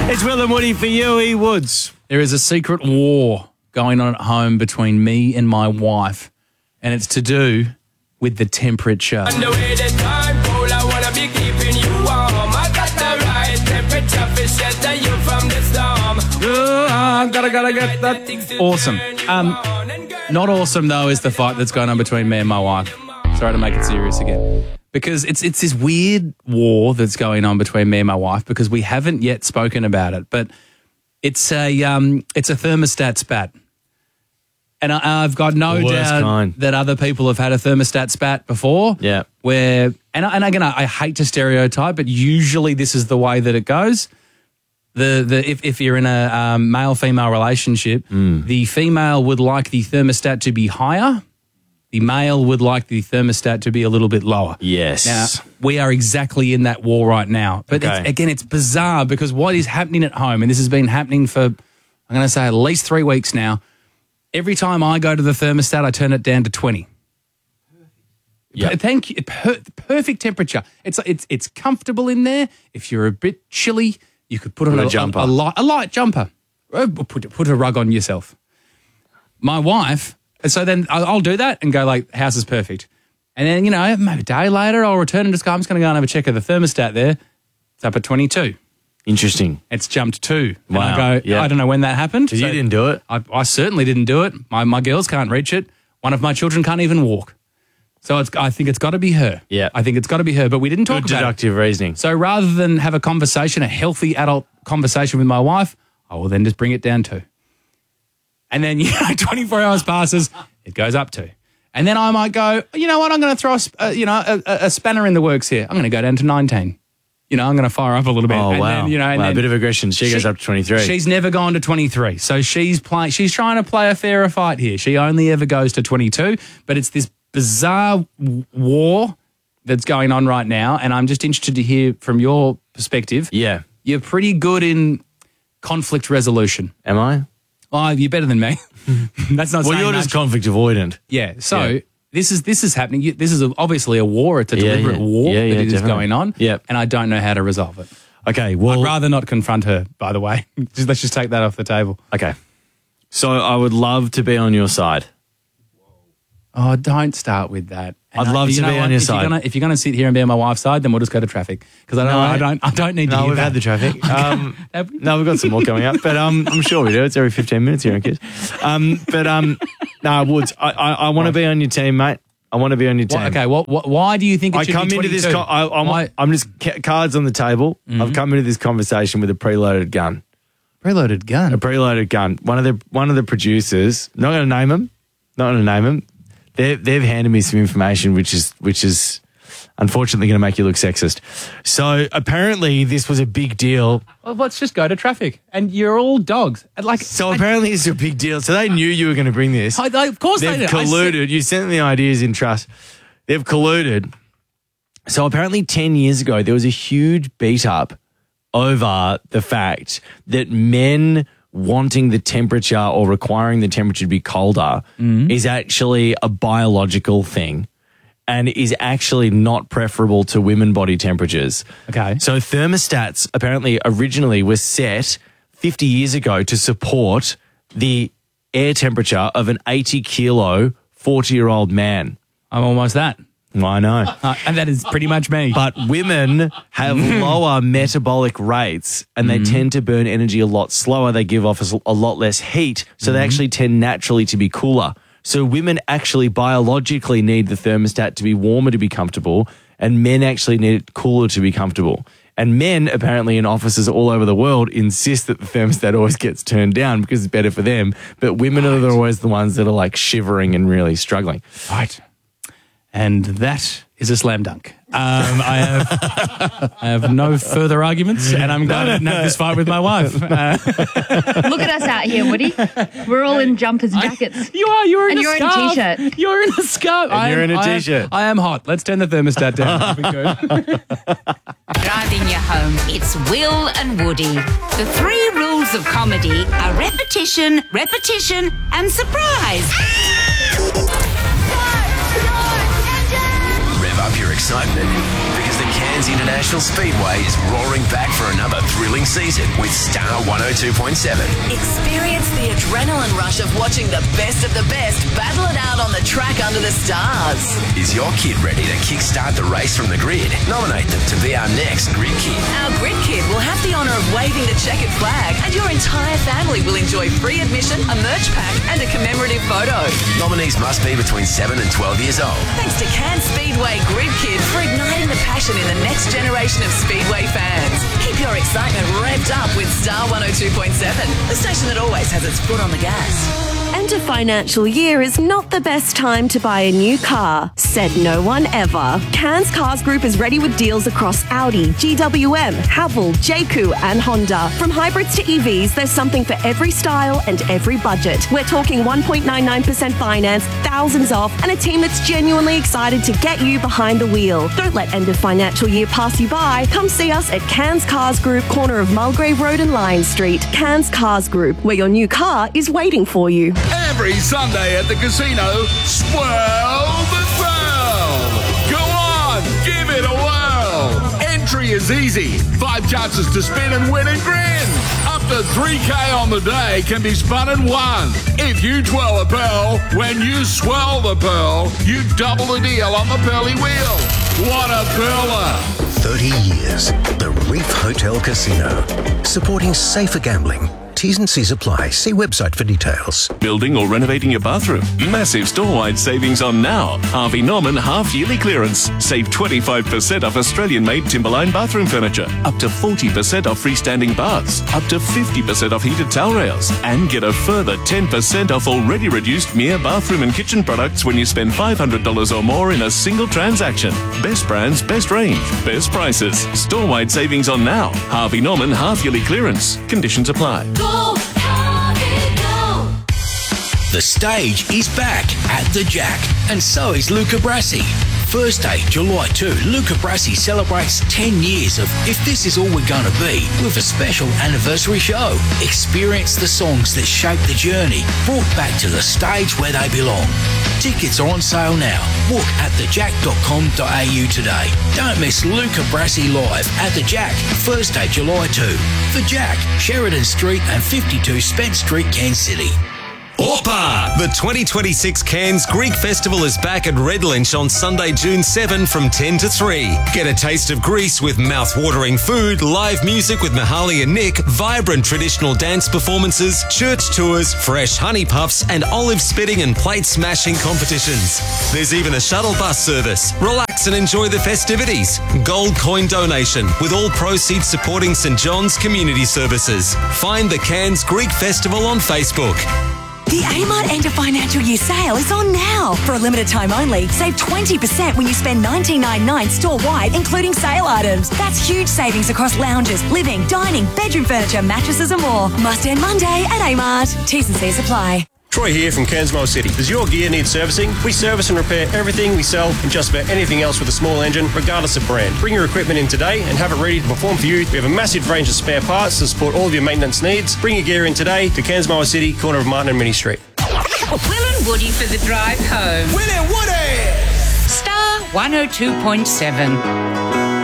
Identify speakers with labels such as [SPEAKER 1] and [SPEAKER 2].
[SPEAKER 1] It's Will and Woody for you, E. Woods.
[SPEAKER 2] There is a secret war going on at home between me and my wife, and it's to do with the temperature.
[SPEAKER 3] And the way the time cold, I wanna be keeping you warm. I got the right temperature for shelter you from the storm.
[SPEAKER 2] Gotta get that. Awesome. Not awesome, though, is the fight that's going on between me and my wife. Sorry to make it serious again. Because it's this weird war that's going on between me and my wife because we haven't yet spoken about it. But it's a thermostat spat. And I've got no doubt that other people have had a thermostat spat before.
[SPEAKER 1] Yeah.
[SPEAKER 2] Where and again, I hate to stereotype, but usually this is the way that it goes. If you're in a male-female relationship, the female would like the thermostat to be higher. The male would like the thermostat to be a little bit lower.
[SPEAKER 1] Yes.
[SPEAKER 2] Now, we are exactly in that war right now. But it's bizarre because what is happening at home, and this has been happening for, I'm going to say, at least 3 weeks now, every time I go to the thermostat, I turn it down to 20.
[SPEAKER 1] Yeah.
[SPEAKER 2] Thank you. Perfect temperature. It's comfortable in there. If you're a bit chilly, you could put on a jumper. A light jumper. Put a rug on yourself. My wife... So then I'll do that and go like, house is perfect. And then, maybe a day later I'll return and just go, I'm just going to go and have a check of the thermostat there. It's up at 22.
[SPEAKER 1] Interesting.
[SPEAKER 2] It's jumped 2.
[SPEAKER 1] Wow.
[SPEAKER 2] And I go, I don't know when that happened.
[SPEAKER 1] So you didn't do it?
[SPEAKER 2] I certainly didn't do it. My girls can't reach it. One of my children can't even walk. So I think it's got to be her.
[SPEAKER 1] Yeah.
[SPEAKER 2] I think it's got to be her, but we didn't talk about it.
[SPEAKER 1] Deductive reasoning.
[SPEAKER 2] So rather than have a conversation, a healthy adult conversation with my wife, I will then just bring it down 2. And then, 24 hours passes, it goes up 2. And then I might go, you know what, I'm going to throw a spanner in the works here. I'm going to go down to 19. I'm going to fire up a little bit.
[SPEAKER 1] Oh,
[SPEAKER 2] and
[SPEAKER 1] wow.
[SPEAKER 2] Then,
[SPEAKER 1] a bit of aggression. She goes up to 23.
[SPEAKER 2] She's never gone to 23. So she's trying to play a fairer fight here. She only ever goes to 22. But it's this bizarre war that's going on right now. And I'm just interested to hear from your perspective.
[SPEAKER 1] Yeah.
[SPEAKER 2] You're pretty good in conflict resolution.
[SPEAKER 1] Am I?
[SPEAKER 2] Oh, you're better than me. That's not saying
[SPEAKER 1] you're
[SPEAKER 2] much.
[SPEAKER 1] just conflict avoidant.
[SPEAKER 2] Yeah. So this is happening. This is obviously a war. It's a deliberate war that is
[SPEAKER 1] definitely
[SPEAKER 2] going on.
[SPEAKER 1] Yeah.
[SPEAKER 2] And I don't know how to resolve it.
[SPEAKER 1] Okay. Well,
[SPEAKER 2] I'd rather not confront her, by the way. Let's just take that off the table.
[SPEAKER 1] Okay. So I would love to be on your side.
[SPEAKER 2] Oh, don't start with that. And
[SPEAKER 1] I'd love to be on your side.
[SPEAKER 2] If you're going to sit here and be on my wife's side, then we'll just go to traffic because I don't need to hear
[SPEAKER 1] we've
[SPEAKER 2] that.
[SPEAKER 1] had the traffic. No, we've got some more coming up, but I'm sure we do. It's every 15 minutes here, Kids. Woods, I want to be on your team, mate. I want to be on your team.
[SPEAKER 2] Okay, why do you think it should be 22?
[SPEAKER 1] Into this? I'm just cards on the table. Mm-hmm. I've come into this conversation with a preloaded gun.
[SPEAKER 2] Preloaded gun.
[SPEAKER 1] A preloaded gun. One of the producers. Not going to name them. They've handed me some information which is unfortunately going to make you look sexist. So apparently this was a big deal.
[SPEAKER 2] Well, let's just go to traffic. And you're all dogs.
[SPEAKER 1] Apparently it's a big deal. So they knew you were going to bring this.
[SPEAKER 2] Of course they did.
[SPEAKER 1] They've colluded. You sent them the ideas in trust. They've colluded. So apparently 10 years ago there was a huge beat up over the fact that men wanting the temperature or requiring the temperature to be colder is actually a biological thing and is actually not preferable to women body temperatures.
[SPEAKER 2] Okay.
[SPEAKER 1] So thermostats apparently originally were set 50 years ago to support the air temperature of an 80-kilo, 40-year-old man.
[SPEAKER 2] I'm almost that.
[SPEAKER 1] I know.
[SPEAKER 2] And that is pretty much me.
[SPEAKER 1] But women have lower metabolic rates and they tend to burn energy a lot slower. They give off a lot less heat, so they actually tend naturally to be cooler. So women actually biologically need the thermostat to be warmer to be comfortable, and men actually need it cooler to be comfortable. And men, apparently in offices all over the world, insist that the thermostat always gets turned down because it's better for them. But women are always the ones that are like shivering and really struggling.
[SPEAKER 2] Right. And that is a slam dunk. I have no further arguments, and I'm glad I didn't have this fight with my wife.
[SPEAKER 4] Look at us out here, Woody. We're all in jumpers and jackets.
[SPEAKER 2] You're in
[SPEAKER 4] and
[SPEAKER 2] a
[SPEAKER 4] you're
[SPEAKER 2] scarf.
[SPEAKER 4] in a t-shirt.
[SPEAKER 2] You're in a scarf.
[SPEAKER 1] And you're in a t-shirt.
[SPEAKER 2] I am hot. Let's turn the thermostat down. That'd be good.
[SPEAKER 5] Driving you home, it's Will and Woody. The 3 rules of comedy are repetition, repetition, and surprise.
[SPEAKER 6] Rev up your excitement because the Cairns International Speedway is roaring back for another thrilling gambling season with Star 102.7.
[SPEAKER 7] Experience the adrenaline rush of watching the best battle it out on the track under the stars.
[SPEAKER 6] Is your kid ready to kickstart the race from the grid? Nominate them to be our next Grid Kid.
[SPEAKER 7] Our Grid Kid will have the honour of waving the checkered flag, and your entire family will enjoy free admission, a merch pack, and a commemorative photo.
[SPEAKER 6] Nominees must be between 7 and 12 years old.
[SPEAKER 7] Thanks to Cairns Speedway Grid Kid for igniting the passion in the next generation of Speedway fans. Keep your excitement revved up with Star 102.7, the station that always has its foot on the gas.
[SPEAKER 8] End of financial year is not the best time to buy a new car, said no one ever. Cairns Cars Group is ready with deals across Audi, GWM, Haval, JQ and Honda. From hybrids to EVs, there's something for every style and every budget. We're talking 1.99% finance, thousands off, and a team that's genuinely excited to get you behind the wheel. Don't let end of financial year pass you by. Come see us at Cairns Cars Group, corner of Mulgrave Road and Lion Street. Cairns Cars Group, where your new car is waiting for you.
[SPEAKER 9] Every Sunday at the casino, swirl the swirl. Go on, give it a whirl. Entry is easy. 5 chances to spin and win and grin. Up to 3K on the day can be spun and won. If you twirl a pearl, when you swirl the pearl, you double the deal on the pearly wheel. What a pearler.
[SPEAKER 10] 30 years. The Reef Hotel Casino. Supporting safer gambling. T's and C's apply. See website for details.
[SPEAKER 11] Building or renovating your bathroom? Massive store-wide savings on now. Harvey Norman half-yearly clearance. Save 25% off Australian-made Timberline bathroom furniture. Up to 40% off freestanding baths. Up to 50% off heated towel rails. And get a further 10% off already reduced Mere bathroom and kitchen products when you spend $500 or more in a single transaction. Best brands, best range, best prices. Store-wide savings on now. Harvey Norman half-yearly clearance. Conditions apply.
[SPEAKER 6] The stage is back at the Jack, and so is Luca Brasi. Thursday, July 2, Luca Brasi celebrates 10 years of If This Is All We're Gonna Be with a special anniversary show. Experience the songs that shape the journey, brought back to the stage where they belong. Tickets are on sale now. Book at thejack.com.au today. Don't miss Luca Brasi live at the Jack, Thursday, July 2. The Jack, Sheridan Street and 52 Spence Street, Cairns City.
[SPEAKER 12] Orpa! The 2026 Cairns Greek Festival is back at Red Lynch on Sunday, June 7 from 10 to 3. Get a taste of Greece with mouth-watering food, live music with Mihaly and Nick, vibrant traditional dance performances, church tours, fresh honey puffs, and olive spitting and plate smashing competitions. There's even a shuttle bus service. Relax and enjoy the festivities. Gold coin donation with all proceeds supporting St John's Community Services. Find the Cairns Greek Festival on Facebook.
[SPEAKER 13] The Amart End of Financial Year sale is on now. For a limited time only, save 20% when you spend $19.99 store-wide, including sale items. That's huge savings across lounges, living, dining, bedroom furniture, mattresses and more. Must end Monday at Amart. T's and C's apply.
[SPEAKER 14] Troy here from Cairns Motor City. Does your gear need servicing? We service and repair everything we sell and just about anything else with a small engine, regardless of brand. Bring your equipment in today and have it ready to perform for you. We have a massive range of spare parts to support all of your maintenance needs. Bring your gear in today to Cairns Motor City, corner of Martin and Minnie Street.
[SPEAKER 5] Will and Woody for the drive home.
[SPEAKER 9] Will and Woody!
[SPEAKER 5] Star 102.7.